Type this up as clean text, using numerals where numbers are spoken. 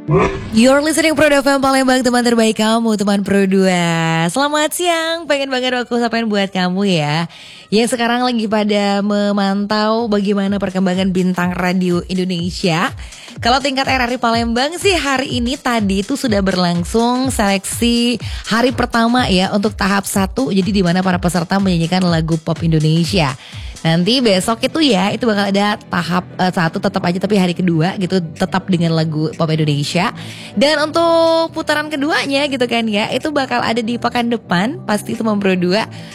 You're listening Pro FM Palembang, teman terbaik kamu, teman Pro 2. Selamat siang, pengen banget aku sampaikan buat kamu ya, yang sekarang lagi pada memantau bagaimana perkembangan bintang radio Indonesia. Kalau tingkat RRI Palembang sih hari ini tadi itu sudah berlangsung seleksi hari pertama ya untuk tahap 1. Jadi di mana para peserta menyanyikan lagu pop Indonesia. Nanti besok itu ya, itu bakal ada tahap 1 tetap aja, tapi hari kedua gitu tetap dengan lagu pop Indonesia. Dan untuk putaran keduanya gitu kan ya, itu bakal ada di pekan depan, pasti itu Pro 2.